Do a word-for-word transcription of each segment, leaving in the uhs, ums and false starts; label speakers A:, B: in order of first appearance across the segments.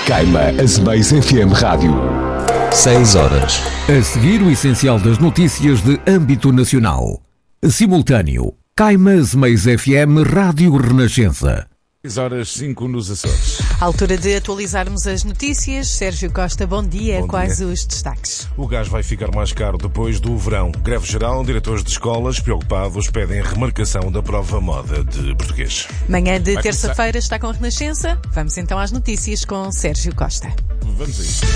A: Caima Azemais F M Rádio.
B: seis horas.
C: A seguir, o essencial das notícias de âmbito nacional. Simultâneo. Caima Azemais F M Rádio Renascença.
D: seis horas cinco nos Açores.
E: Altura de atualizarmos as notícias. Sérgio Costa, bom dia.
D: Bom
E: Quais
D: dia.
E: os destaques?
D: O gás vai ficar mais caro depois do verão. Greve geral, diretores de escolas preocupados pedem remarcação da prova moda de português.
E: Manhã de
D: Vai
E: terça-feira está com a Renascença. Vamos então às notícias com Sérgio Costa.
D: Vamos a isso.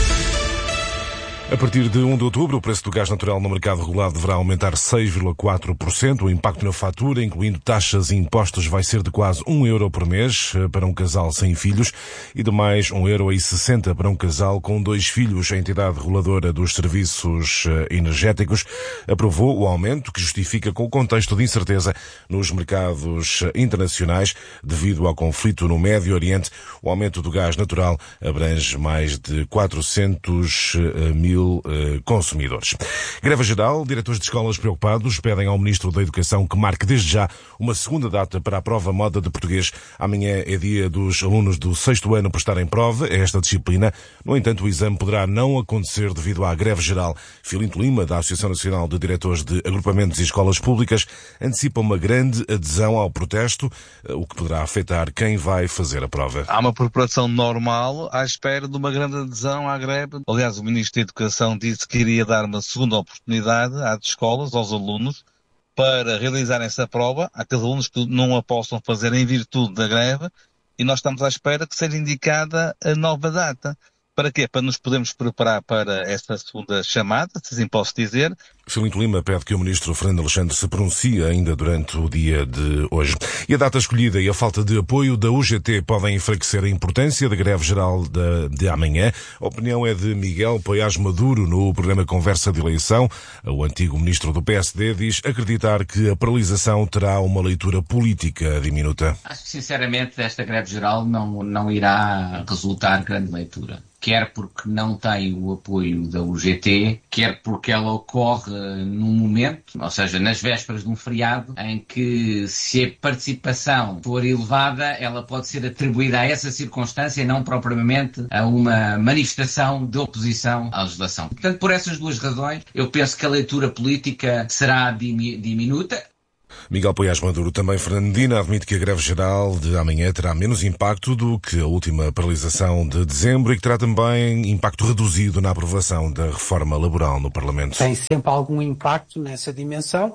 D: A partir de primeiro de outubro, o preço do gás natural no mercado regulado deverá aumentar seis vírgula quatro por cento. O impacto na fatura, incluindo taxas e impostos, vai ser de quase um euro por mês para um casal sem filhos e de mais um euro e sessenta para um casal com dois filhos. A entidade reguladora dos serviços energéticos aprovou o aumento, que justifica com o contexto de incerteza nos mercados internacionais devido ao conflito no Médio Oriente. O aumento do gás natural abrange mais de quatrocentos mil consumidores. Greve geral, diretores de escolas preocupados pedem ao Ministro da Educação que marque desde já uma segunda data para a prova moda de português. Amanhã é dia dos alunos do sexto ano prestarem prova a esta disciplina. No entanto, o exame poderá não acontecer devido à greve geral. Filinto Lima, da Associação Nacional de Diretores de Agrupamentos e Escolas Públicas, antecipa uma grande adesão ao protesto, o que poderá afetar quem vai fazer a prova.
F: Há uma preparação normal à espera de uma grande adesão à greve. Aliás, o Ministro da Educação disse que iria dar uma segunda oportunidade às escolas, aos alunos, para realizar essa prova, àqueles alunos que não a possam fazer em virtude da greve, e nós estamos à espera que seja indicada a nova data. Para quê? Para nos podermos preparar para esta segunda chamada, se assim posso dizer.
D: Filinto Lima pede que o Ministro Fernando Alexandre se pronuncie ainda durante o dia de hoje. E a data escolhida e a falta de apoio da U G T podem enfraquecer a importância da greve geral de, de amanhã. A opinião é de Miguel Poiás Maduro no programa Conversa de Eleição. O antigo Ministro do P S D diz acreditar que a paralisação terá uma leitura política diminuta.
G: Acho que, sinceramente, esta greve geral não, não irá resultar grande leitura. Quer porque não tem o apoio da U G T, quer porque ela ocorre num momento, ou seja, nas vésperas de um feriado, em que se a participação for elevada, ela pode ser atribuída a essa circunstância, não propriamente a uma manifestação de oposição à legislação. Portanto, por essas duas razões, eu penso que a leitura política será diminuta.
D: Miguel Poiás Maduro, também Fernandina, admite que a greve geral de amanhã terá menos impacto do que a última paralisação de dezembro e que terá também impacto reduzido na aprovação da reforma laboral no Parlamento.
H: Tem sempre algum impacto nessa dimensão,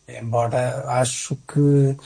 H: embora acho que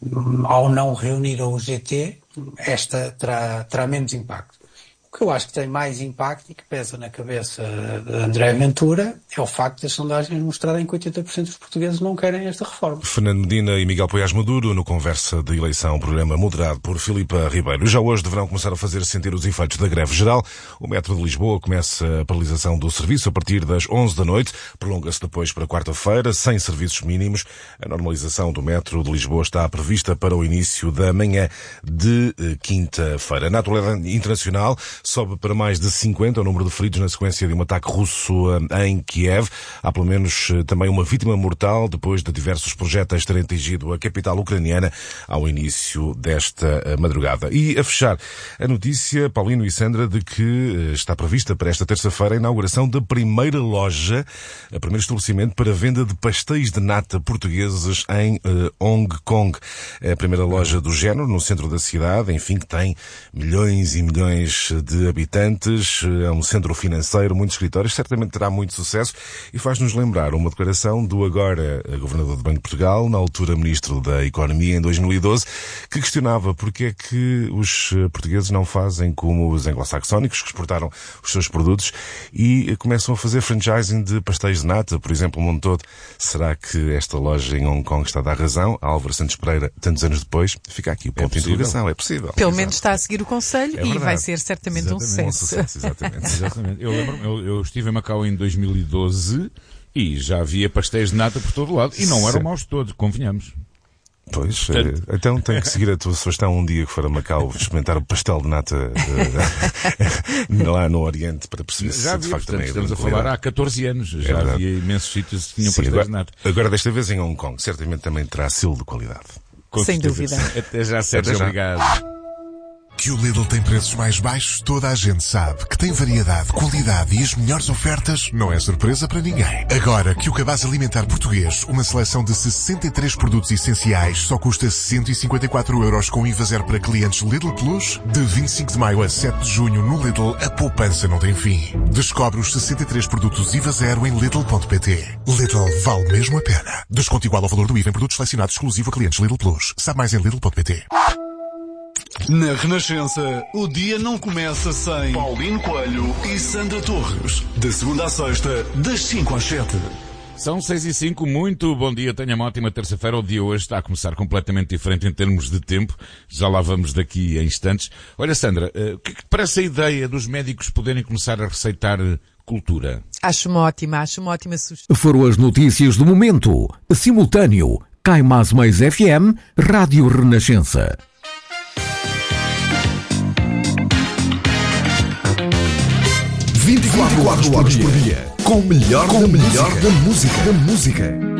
H: ao não reunir a U G T, esta terá, terá menos impacto. O que eu acho que tem mais impacto e que pesa na cabeça de André Ventura é o facto das sondagens mostrarem que oitenta por cento dos portugueses não querem esta reforma.
D: Fernando Medina e Miguel Poiás Maduro no Conversa de Eleição, programa moderado por Filipa Ribeiro. Já hoje deverão começar a fazer sentir os efeitos da greve geral. O metro de Lisboa começa a paralisação do serviço a partir das onze da noite, prolonga-se depois para quarta-feira, sem serviços mínimos. A normalização do metro de Lisboa está prevista para o início da manhã de quinta-feira. Na atualidade internacional, sobe para mais de cinquenta o número de feridos na sequência de um ataque russo em Kiev. Há pelo menos também uma vítima mortal depois de diversos projéteis terem atingido a capital ucraniana ao início desta madrugada. E a fechar a notícia, Paulino e Sandra, de que está prevista para esta terça-feira a inauguração da primeira loja, a primeiro estabelecimento para venda de pastéis de nata portugueses em uh, Hong Kong. É a primeira loja do género no centro da cidade, enfim, que tem milhões e milhões de de habitantes, é um centro financeiro, muitos escritórios, certamente terá muito sucesso e faz-nos lembrar uma declaração do agora Governador do Banco de Portugal, na altura Ministro da Economia, em dois mil e doze, que questionava porque é que os portugueses não fazem como os anglo-saxónicos, que exportaram os seus produtos e começam a fazer franchising de pastéis de nata, por exemplo, o mundo todo. Será que esta loja em Hong Kong está a dar razão? A Álvaro Santos Pereira, tantos anos depois, fica aqui o ponto de interrogação. É possível.
E: Pelo
D: Exato.
E: menos está a seguir o conselho
D: É
E: e vai ser certamente um sucesso.
D: Um sucesso, exatamente.
I: Exatamente. Eu lembro, eu, eu estive em Macau em dois mil e doze e já havia pastéis de nata por todo lado e não eram maus de todos, convenhamos.
D: Pois, Portanto... então tenho que seguir a tua sugestão um dia que for a Macau experimentar o pastel de nata de, lá no Oriente para perceber
I: já
D: se
I: havia,
D: de facto
I: portanto,
D: também
I: estamos a falar há catorze anos,
D: é
I: já
D: verdade.
I: havia imensos sítios que tinham
D: Sim,
I: pastéis
D: agora,
I: de nata.
D: Agora desta vez em Hong Kong, certamente também terá selo de qualidade.
I: Com
E: Sem
I: certeza.
E: dúvida.
I: Até já, Sérgio,
D: Até já.
I: obrigado.
J: Que o Lidl tem preços mais baixos, toda a gente sabe. Que tem variedade, qualidade e as melhores ofertas, não é surpresa para ninguém. Agora que o cabaz alimentar português, uma seleção de sessenta e três produtos essenciais, só custa cento e cinquenta e quatro euros com I V A zero para clientes Lidl Plus, de vinte e cinco de maio a sete de junho no Lidl, a poupança não tem fim. Descobre os sessenta e três produtos I V A zero em Lidl ponto pt. Lidl vale mesmo a pena. Desconto igual ao valor do I V A em produtos selecionados exclusivo a clientes Lidl Plus. Sabe mais em Lidl ponto pt.
K: Na Renascença, o dia não começa sem Paulino Coelho e Sandra Torres. De segunda à sexta, das cinco às sete.
I: São seis e cinco, muito bom dia, tenha uma ótima terça-feira. O dia hoje está a começar completamente diferente em termos de tempo, já lá vamos daqui a instantes. Olha, Sandra, o que é que te parece a ideia dos médicos poderem começar a receitar cultura?
E: Acho uma ótima, acho uma ótima sugestão.
C: Foram as notícias do momento, simultâneo, Cai Mais Mais F M, Rádio Renascença.
A: vinte e quatro horas por dia, com o melhor, com da, melhor música. da música. Da música.